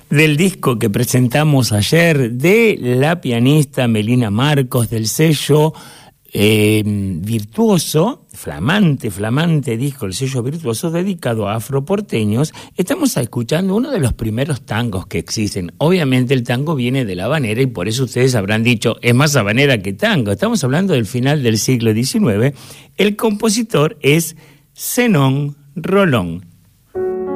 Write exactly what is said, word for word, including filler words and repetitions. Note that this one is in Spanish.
del disco que presentamos ayer de la pianista Melina Marcos, del sello eh, Virtuoso, flamante, flamante disco, el sello Virtuoso, dedicado a afroporteños. Estamos escuchando uno de los primeros tangos que existen. Obviamente el tango viene de la habanera y por eso ustedes habrán dicho, es más habanera que tango. Estamos hablando del final del siglo diecinueve. El compositor es Zenón Rolón.